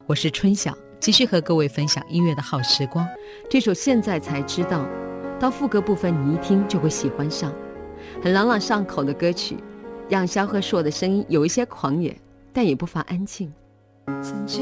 我是春晓，继续和各位分享音乐的好时光。 这首现在才知道，到副歌部分你一听就会喜欢上，很朗朗上口的歌曲，让萧贺硕的声音有一些狂野，但也不乏安静。 曾经